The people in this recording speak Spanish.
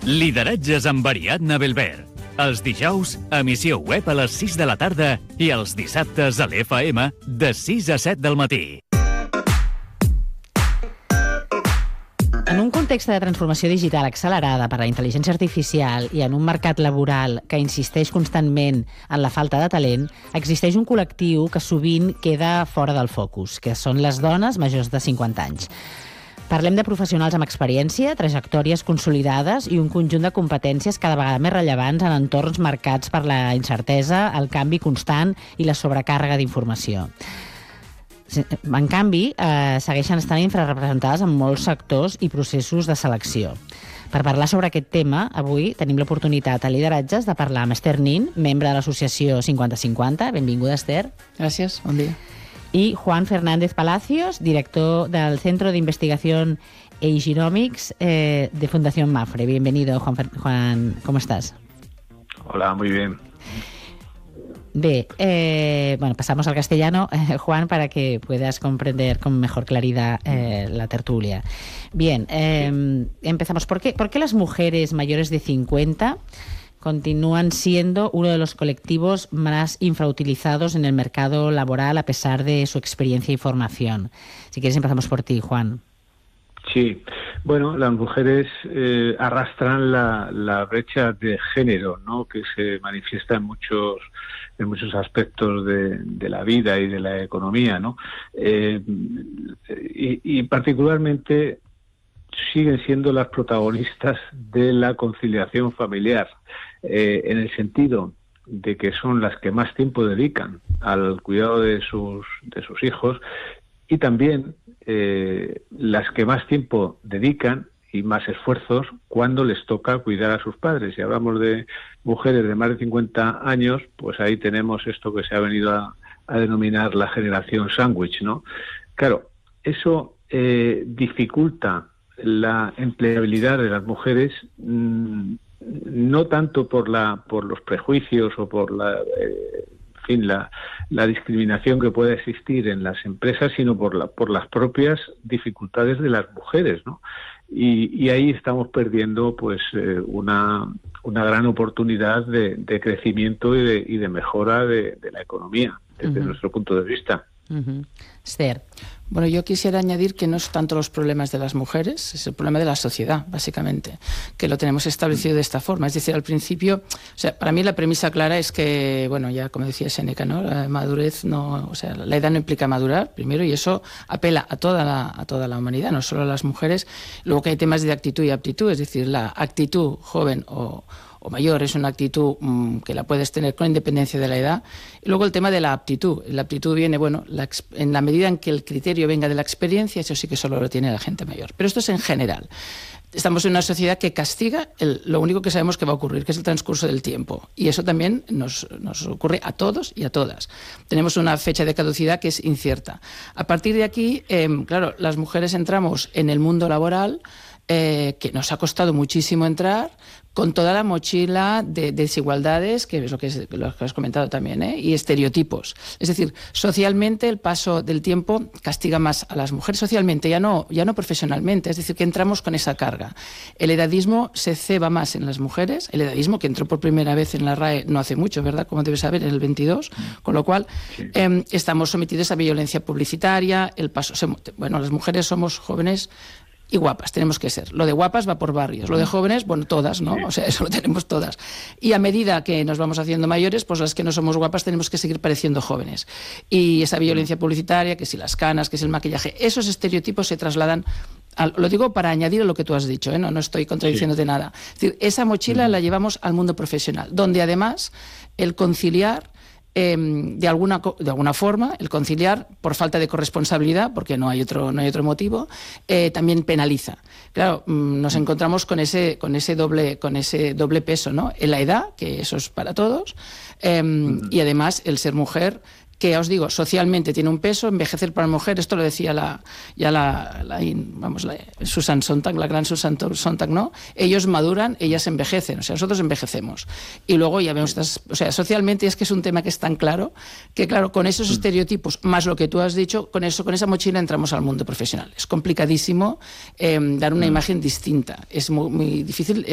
Lideratges amb Ariadna Belver. Els dijous, emissió web a les 6 de la tarda i els dissabtes a l'FM de 6 a 7 del matí. En un context de transformació digital accelerada per la intel·ligència artificial i en un mercat laboral que insisteix constantment en la falta de talent, existeix un col·lectiu que sovint queda fora del focus, que són les dones majors de 50 anys. Parlem de professionals amb experiència, trajectòries consolidades i un conjunt de competències cada vegada més rellevants en entorns marcats per la incertesa, el canvi constant i la sobrecàrrega d'informació. En canvi, segueixen estant infrarrepresentades en molts sectors i processos de selecció. Per parlar sobre aquest tema, avui tenim l'oportunitat a Lideratges de parlar amb Esther Nin, membre de l'associació 50-50. Benvinguda, Esther. Gràcies, bon dia. I Juan Fernández Palacios, director del Centro de Investigación Agenomics de Fundación Mafre. Bienvenido, Juan. ¿Cómo estás? Hola, muy bien. Bien, bueno, pasamos al castellano, Juan, para que puedas comprender con mejor claridad la tertulia. Bien, empezamos. ¿Por qué las mujeres mayores de 50 continúan siendo uno de los colectivos más infrautilizados en el mercado laboral a pesar de su experiencia y formación? Si quieres empezamos por ti, Juan. Sí, bueno, las mujeres arrastran la brecha de género, ¿no?, que se manifiesta en muchos aspectos de la vida y de la economía, ¿no? Y particularmente siguen siendo las protagonistas de la conciliación familiar, en el sentido de que son las que más tiempo dedican al cuidado de sus hijos y también las que más tiempo dedican y más esfuerzos cuando les toca cuidar a sus padres. Si hablamos de mujeres de más de 50 años, pues ahí tenemos esto que se ha venido a denominar la generación sándwich, ¿no? Claro, eso dificulta la empleabilidad de las mujeres, no tanto por los prejuicios o por la discriminación que puede existir en las empresas, sino por las propias dificultades de las mujeres, ¿no? Y ahí estamos perdiendo pues una gran oportunidad de crecimiento y de mejora de la economía desde nuestro punto de vista. Esther. Bueno, yo quisiera añadir que no es tanto los problemas de las mujeres, es el problema de la sociedad, básicamente, que lo tenemos establecido de esta forma. Es decir, al principio, o sea, para mí la premisa clara es que, bueno, ya como decía Séneca, ¿no?, la madurez no, o sea, la edad no implica madurar, primero, y eso apela a toda la humanidad, no solo a las mujeres. Luego que hay temas de actitud y aptitud, es decir, la actitud joven o mayor es una actitud que la puedes tener con independencia de la edad. Y luego el tema de la aptitud. La aptitud viene, bueno, en la medida en que el criterio venga de la experiencia, eso sí que solo lo tiene la gente mayor. Pero esto es en general. Estamos en una sociedad que castiga lo único que sabemos que va a ocurrir, que es el transcurso del tiempo. Y eso también nos ocurre a todos y a todas. Tenemos una fecha de caducidad que es incierta. A partir de aquí, claro, las mujeres entramos en el mundo laboral, que nos ha costado muchísimo entrar, con toda la mochila de desigualdades, que es lo que has comentado también, y estereotipos. Es decir, socialmente el paso del tiempo castiga más a las mujeres, socialmente, ya no profesionalmente, es decir, que entramos con esa carga. El edadismo se ceba más en las mujeres, el edadismo que entró por primera vez en la RAE no hace mucho, ¿verdad?, como debes saber, en el 22, con lo cual estamos sometidos a violencia publicitaria, las mujeres somos jóvenes y guapas, tenemos que ser. Lo de guapas va por barrios, lo de jóvenes, bueno, todas, ¿no? O sea, eso lo tenemos todas. Y a medida que nos vamos haciendo mayores, pues las que no somos guapas tenemos que seguir pareciendo jóvenes. Y esa violencia publicitaria, que si las canas, que si el maquillaje, esos estereotipos se trasladan, lo digo para añadir a lo que tú has dicho, no estoy contradiciéndote nada. Es decir, esa mochila la llevamos al mundo profesional, donde además el conciliar, de alguna forma, el conciliar por falta de corresponsabilidad, porque no hay otro motivo, también penaliza. Claro, nos encontramos con ese doble peso, ¿no? En la edad, que eso es para todos, y además el ser mujer, que os digo, socialmente tiene un peso, envejecer para la mujer, esto lo decía Susan Sontag, la gran Susan Sontag, ¿no? Ellos maduran, ellas envejecen, o sea, nosotros envejecemos. Y luego ya vemos, o sea, socialmente es que es un tema que es tan claro, que claro, con esos estereotipos, más lo que tú has dicho, con esa mochila entramos al mundo profesional. Es complicadísimo dar una imagen distinta, es muy, muy difícil